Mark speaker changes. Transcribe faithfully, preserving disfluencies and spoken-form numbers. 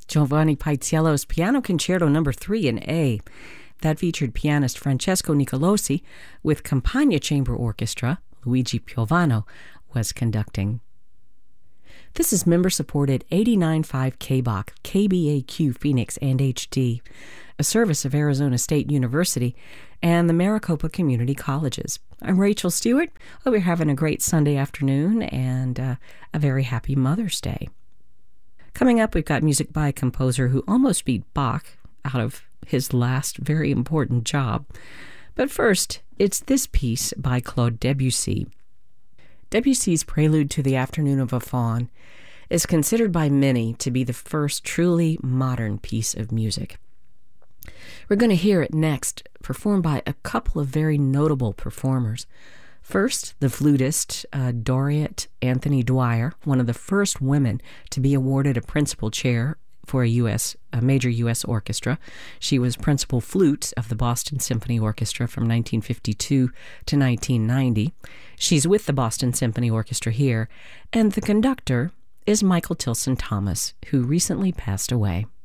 Speaker 1: Giovanni Paisiello's Piano Concerto Number three in A. That featured pianist Francesco Nicolosi with Campagna Chamber Orchestra. Luigi Piovano was conducting. This is member-supported eighty-nine point five K B A Q, K B A Q Phoenix and H D, a service of Arizona State University and the Maricopa Community Colleges. I'm Rachel Stewart. Hope you're having a great Sunday afternoon and uh, a very happy Mother's Day. Coming up, we've got music by a composer who almost beat Bach out of his last very important job. But first, it's this piece by Claude Debussy. Debussy's Prelude to the Afternoon of a Faun is considered by many to be the first truly modern piece of music. We're going to hear it next, performed by a couple of very notable performers. First, the flutist uh, Doriet Anthony Dwyer, one of the first women to be awarded a principal chair for a U S a major U S orchestra. She was principal flute of the Boston Symphony Orchestra from nineteen fifty-two to nineteen ninety. She's with the Boston Symphony Orchestra here, and the conductor is Michael Tilson Thomas, who recently passed away.